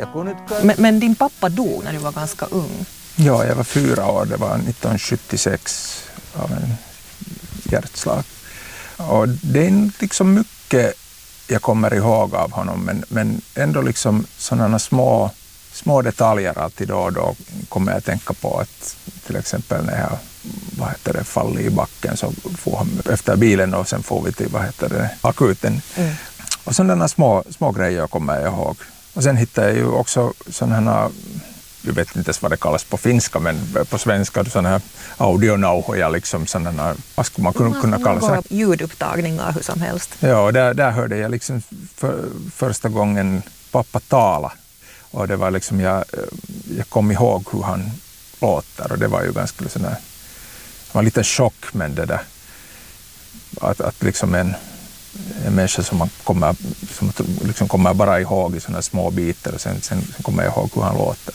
Men din pappa dog när du var ganska ung. Ja, jag var 4 år. Det var 1976 av en hjärtslag. Och det är liksom mycket jag kommer ihåg av honom, men ändå liksom sådana små detaljer alltid då och då kommer jag att tänka på att till exempel när jag faller i backen så får han efter bilen och sen får vi till akuten. Och sådana små grejer kommer jag ihåg. Och sen hittade jag ju också sådana, jag vet inte ens vad det kallas på finska, men på svenska sådana här audionauhoja, liksom sådana, vad skulle man kunna kalla det? Ljudupptagningar hur som helst. Ja, där hörde jag liksom första gången pappa tala. Och det var liksom, jag kom ihåg hur han låter, och det var ju ganska sådär, det var lite chock, men det där att liksom en människa som man kommer bara ihåg i sådana små bitar, och sen kommer jag ihåg hur han låter.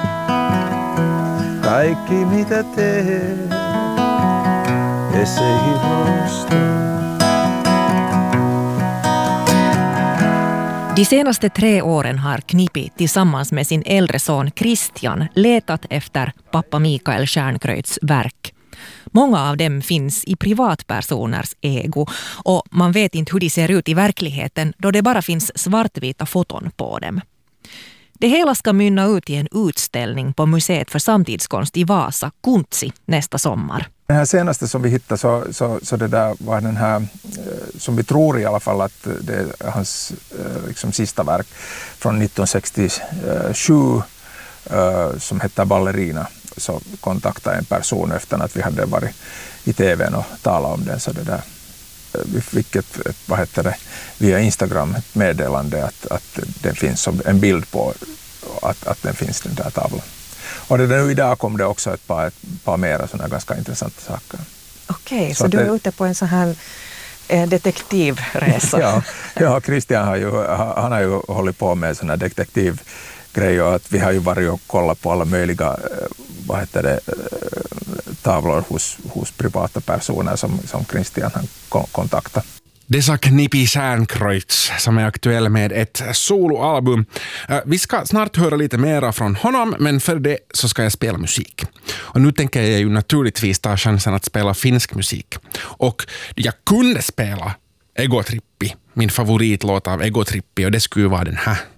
Kaikki mitä teet, ei rosta. De senaste 3 åren har Knippi tillsammans med sin äldre son Christian letat efter pappa Mikael Stjernkreuts verk. Många av dem finns i privatpersoners ägo, och man vet inte hur de ser ut i verkligheten då det bara finns svartvita foton på dem. Det hela ska mynna ut i en utställning på Museet för samtidskonst i Vasa, Kuntsi, nästa sommar. Den här senaste som vi hittade så det där var den här, som vi tror i alla fall att det är hans liksom sista verk från 1967 som heter Ballerina. Så kontaktade en person efter att vi hade varit i tvn och talat om den, så det där. Vi fick via Instagram ett meddelande att det finns en bild på att den finns, den där tavlan. Och nu idag kom det också ett par mera sådana ganska intressanta saker. Okej, så du är ute på en sån här detektivresa? ja, Christian har ju hållit på med sådana detektivgrejer, att vi har ju varit och kollat på alla möjliga tavlor hos privata personer som Christian har kontaktat. Det sa Knippi Stjernkreuts som är aktuell med ett soloalbum. Vi ska snart höra lite mera från honom, men för det så ska jag spela musik. Och nu tänker jag ju naturligtvis ta chansen att spela finsk musik. Och jag kunde spela Ego Trippi, min favoritlåt av Ego Trippi, och det skulle vara den här.